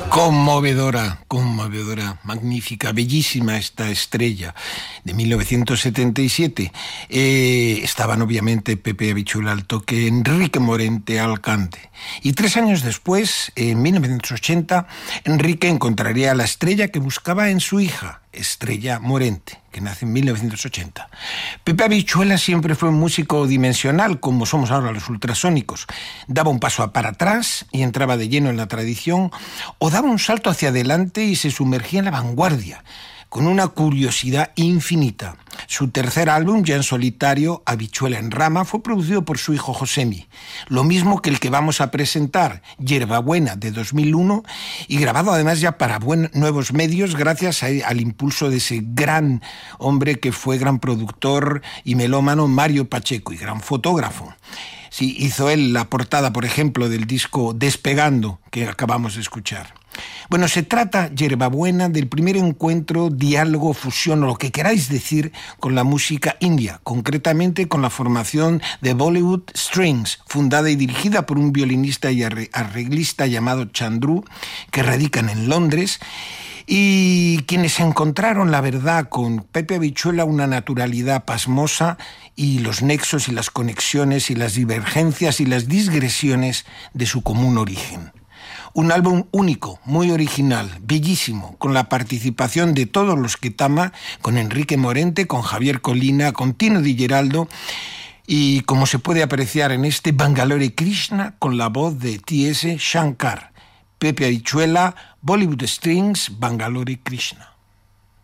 Conmovedora, magnífica, bellísima esta estrella de 1977. Estaban obviamente Pepe Habichuela al toque, Enrique Morente al cante. Y 3 años después, en 1980, Enrique encontraría a la estrella que buscaba en su hija, Estrella Morente, que nace en 1980. Pepe Habichuela siempre fue un músico dimensional, como somos ahora los ultrasónicos. Daba un paso para atrás y entraba de lleno en la tradición, o daba un salto hacia adelante y se sumergía en la vanguardia, con una curiosidad infinita. Su tercer álbum, ya en solitario, Habichuela en Rama, fue producido por su hijo Josemi, lo mismo que el que vamos a presentar, Hierbabuena, de 2001, y grabado además ya para nuevos medios gracias al impulso de ese gran hombre que fue gran productor y melómano, Mario Pacheco, y gran fotógrafo. Sí, hizo él la portada, por ejemplo, del disco Despegando, que acabamos de escuchar. Bueno, se trata, Hierbabuena, del primer encuentro, diálogo, fusión o lo que queráis decir con la música india, concretamente con la formación de Bollywood Strings, fundada y dirigida por un violinista y arreglista llamado Chandru, que radican en Londres, y quienes encontraron, la verdad, con Pepe Habichuela una naturalidad pasmosa y los nexos y las conexiones y las divergencias y las digresiones de su común origen. Un álbum único, muy original, bellísimo, con la participación de todos los que Tama, con Enrique Morente, con Javier Colina, con Tino Di Geraldo, y como se puede apreciar en este Bangalore Krishna, con la voz de T.S. Shankar. Pepe Habichuela, Bollywood Strings, Bangalore Krishna.